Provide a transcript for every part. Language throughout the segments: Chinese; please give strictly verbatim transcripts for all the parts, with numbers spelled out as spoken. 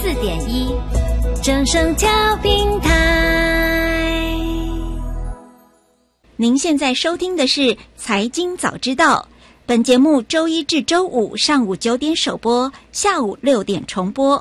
四点一，正声调频台。 您现在收听的是《财经早知道》，本节目周一至周五上午九点首播，下午六点重播。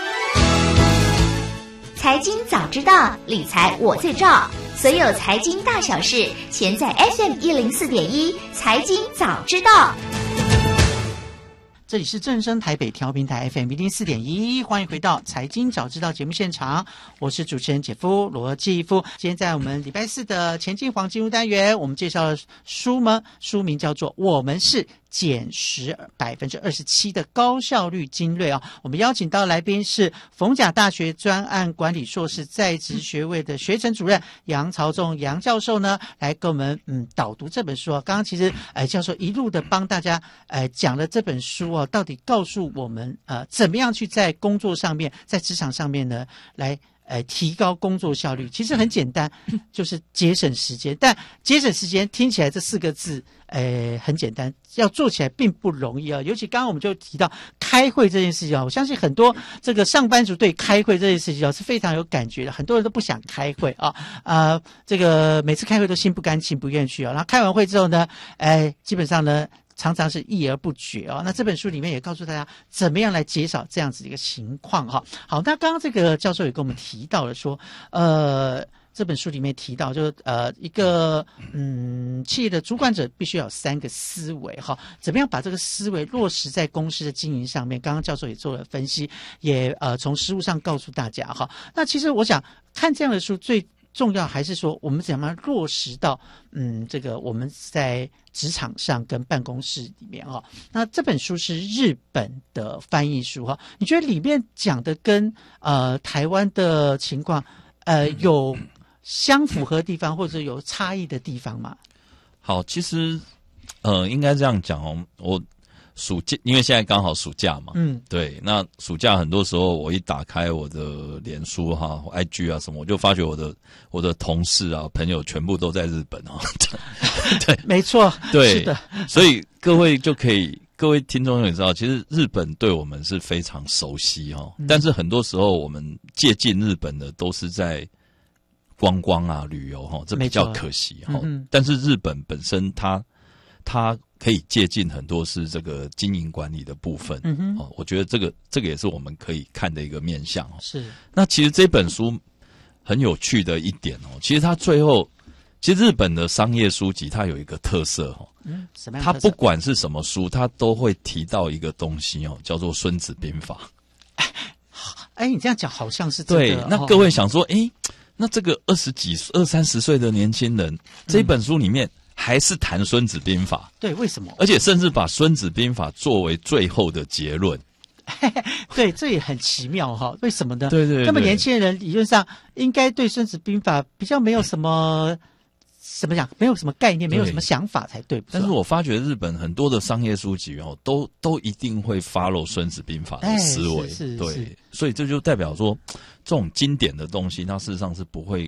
财经早知道，理财我最照。所有财经大小事，全在 F M 一零四点一财经早知道。 这里是正声台北调频台 F M 一零四点一，欢迎回到财经早知道节目现场，我是主持人姐夫罗继夫。今天在我们礼拜四的前进黄金屋单元，我们介绍的书呢，书名叫做《我们是减十百分之二十七的高效率精锐》啊。我们邀请到来宾是逢甲大学专案管理硕士在职学位的学程主任杨朝仲杨教授呢，来跟我们嗯导读这本书啊。刚刚其实呃教授一路的帮大家呃讲了这本书啊，到底告诉我们呃怎么样去在工作上面，在职场上面呢来。呃，提高工作效率其实很简单，就是节省时间。但节省时间听起来这四个字，呃，很简单，要做起来并不容易啊。尤其刚刚我们就提到开会这件事情啊，我相信很多这个上班族对开会这件事情啊是非常有感觉的。很多人都不想开会啊，啊、呃，这个每次开会都心不甘情不愿去啊。然后开完会之后呢，哎，基本上呢。常常是议而不决哦。那这本书里面也告诉大家怎么样来减少这样子的一个情况哈。好，那刚刚这个教授也跟我们提到了说，呃，这本书里面提到，就是呃一个嗯企业的主管者必须要有三个思维哈，怎么样把这个思维落实在公司的经营上面？刚刚教授也做了分析，也呃从实务上告诉大家哈。那其实我想看这样的书最。重要还是说我们怎么样落实到嗯这个我们在职场上跟办公室里面哈、哦。那这本书是日本的翻译书哈、哦，你觉得里面讲的跟呃台湾的情况呃有相符合的地方或者有差异的地方吗？ 好，其实呃应该这样讲哦，我。暑假，因为现在刚好暑假嘛，嗯，对，那暑假很多时候我一打开我的脸书哈、I G 啊什么，我就发觉我的我的同事啊朋友全部都在日本啊，对， 没错， 对， 是的， 所以各位就可以，各位听众也知道，其实日本对我们是非常熟悉哈、嗯，但是很多时候我们接近日本的都是在观光啊旅游哈，这比较可惜哈、嗯，但是日本本身它它。可以借鉴很多是这个经营管理的部分，嗯哼，哦，我觉得这个这个也是我们可以看的一个面向哦。 是， 那其实这本书很有趣的一点哦，其实它最后，其实日本的商业书籍它有一个特色哦， 嗯，什么样的特色？ 它不管是什么书，它都会提到一个东西哦，叫做《孙子兵法》。 哎，你这样讲好像是真的。 对，那各位想说，哎，那这个二十几、二三十岁的年轻人，这本书里面。嗯还是谈《孙子兵法》， 对，为什么？ 而且甚至把《孙子兵法》作为最后的结论。 对，这也很奇妙哈。为什么呢？ 对 对, 对， 那么年轻人理论上应该对《孙子兵法》比较没有什么怎么讲，没有什么概念，没有什么想法才对。 但是我发觉日本很多的商业书籍哦，都都一定会 follow《孙子兵法》的思维， 哎、是是对是， 所以这就代表说，这种经典的东西，它事实上是不会